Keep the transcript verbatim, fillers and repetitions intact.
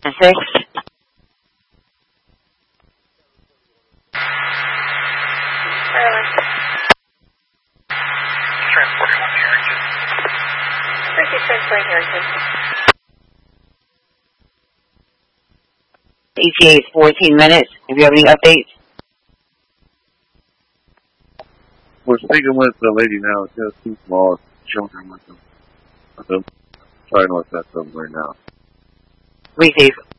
Six. Transporting one Harrington. Thank you, transporting Harrington. E T A is fourteen minutes. If you have any updates. We're speaking with the lady now. She has two small children with them. I'm trying to assess them right now. Receive.